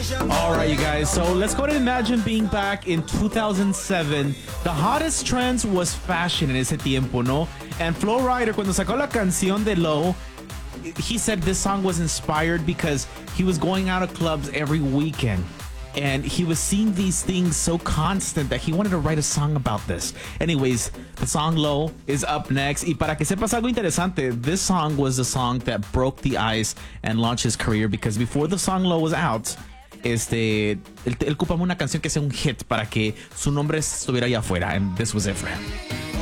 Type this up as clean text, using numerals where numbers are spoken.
All right, you guys. So let's go ahead and imagine being back in 2007. The hottest trends was fashion en ese tiempo, ¿no? And Flo Rida, cuando sacó la canción de Low, he said this song was inspired because he was going out of clubs every weekend. And he was seeing these things so constant that he wanted to write a song about this. Anyways, the song Low is up next. Y para que sepas algo interesante, this song was the song that broke the ice and launched his career, because before the song Low was out, él ocupaba una canción que sea un hit para que su nombre estuviera allá afuera. And this was it for him.